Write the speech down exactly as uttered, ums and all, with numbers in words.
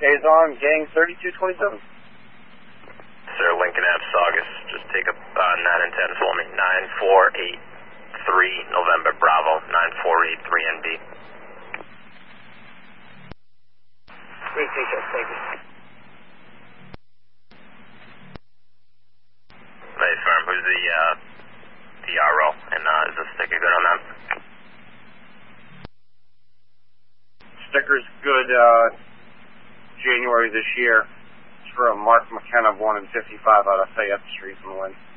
Kazon, gang thirty-two twenty-seven. Sir, Lincoln Ave, Saugus. Just take up uh, nine and ten for me. nine four eight three November Bravo. nine four eight three N B. Great, thank you. Thank you. Very firm. Who's the uh, P R O? And uh, is the sticker good on that? Sticker's good uh, January this year. It's from Mark McKenna, born in fifty-five out of Fayette Street in Lynn.